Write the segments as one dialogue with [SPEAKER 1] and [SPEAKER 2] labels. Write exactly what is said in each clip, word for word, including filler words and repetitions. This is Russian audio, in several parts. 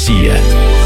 [SPEAKER 1] Россия.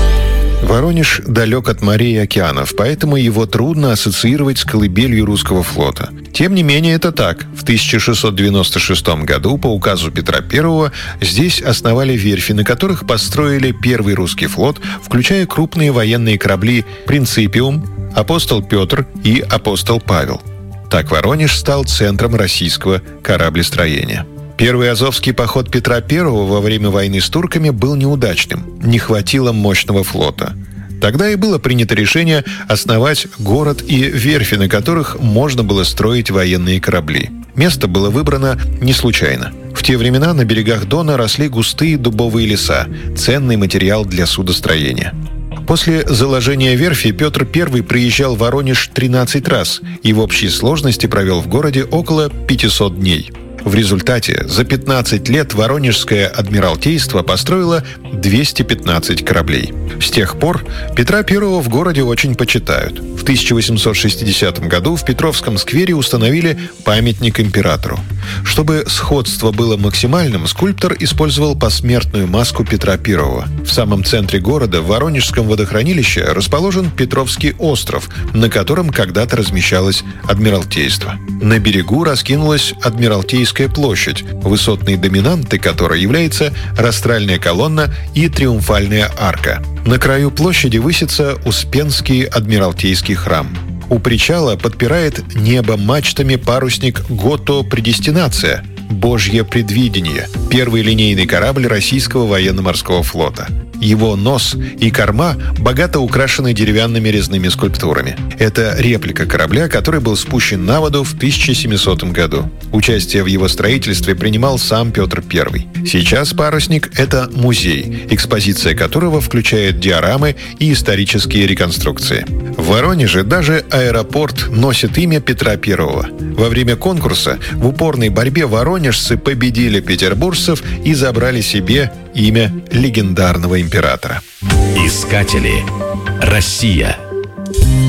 [SPEAKER 2] Воронеж далек от морей и океанов, поэтому его трудно ассоциировать с колыбелью русского флота. Тем не менее, это так. В тысяча шестьсот девяносто шестом году по указу Петра Первого здесь основали верфи, на которых построили первый русский флот, включая крупные военные корабли «Принципиум», «Апостол Петр» и «Апостол Павел». Так Воронеж стал центром российского кораблестроения. Первый Азовский поход Петра Первого во время войны с турками был неудачным. Не хватило мощного флота. Тогда и было принято решение основать город и верфи, на которых можно было строить военные корабли. Место было выбрано не случайно. В те времена на берегах Дона росли густые дубовые леса, ценный материал для судостроения. После заложения верфи Петр Первый приезжал в Воронеж тринадцать раз и в общей сложности провел в городе около пятисот дней. В результате за пятнадцать лет Воронежское адмиралтейство построило двести пятнадцать кораблей. С тех пор Петра Первого в городе очень почитают. В тысяча восемьсот шестидесятом году в Петровском сквере установили памятник императору. Чтобы сходство было максимальным, скульптор использовал посмертную маску Петра Первого. В самом центре города, в Воронежском водохранилище, расположен Петровский остров, на котором когда-то размещалось адмиралтейство. На берегу раскинулась Адмиралтейская площадь, высотной доминантой которой является растральная колонна и триумфальная арка. На краю площади высится Успенский Адмиралтейский храм. У причала подпирает небо мачтами парусник «Гото Предестинация» — «Божье предвидение», первый линейный корабль российского военно-морского флота. Его нос и корма богато украшены деревянными резными скульптурами. Это реплика корабля, который был спущен на воду в тысяча семисотом году. Участие в его строительстве принимал сам Петр Первый. Сейчас парусник — это музей, экспозиция которого включает диорамы и исторические реконструкции. В Воронеже даже аэропорт носит имя Петра Первого. Во время конкурса в упорной борьбе воронежцы победили петербуржцев и забрали себе имя легендарного императора.
[SPEAKER 1] Искатели. Россия.